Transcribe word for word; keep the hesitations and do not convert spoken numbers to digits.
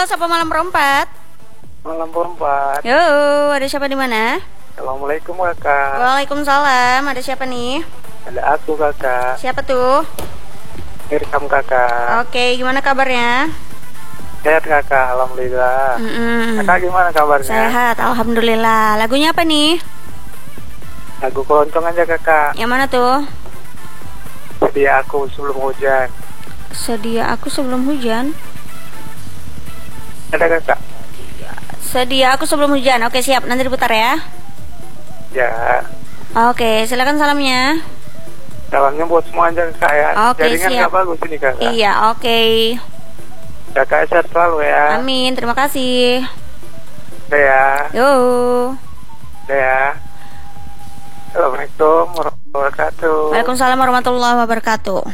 Halo, Sapa Malam Perempat. Malam Perempat. Yo, ada siapa di mana? Assalamualaikum kakak. Waalaikumsalam. Ada siapa nih? Ada aku kakak. Siapa tuh? Irkam kakak. Oke, gimana kabarnya? Sehat kakak, alhamdulillah. Mm-mm. Kakak gimana kabarnya? Sehat, alhamdulillah. Lagunya apa nih? Lagu keroncong aja kakak. Yang mana tuh? Sedia aku sebelum hujan. Sedia aku sebelum hujan. Ada kakak? Sedia aku sebelum hujan. Oke, siap. Nanti diputar ya. Ya. Oke, silakan salamnya. Salamnya buat semua aja kakak ya. Oke, Jaringan siap. gak bagus ini kakak. Iya, oke. Kakak sehat selalu ya. Amin, terima kasih. Udah ya. Yo. Udah ya. Assalamualaikum warahmatullahi wabarakatuh. Waalaikumsalam warahmatullahi wabarakatuh.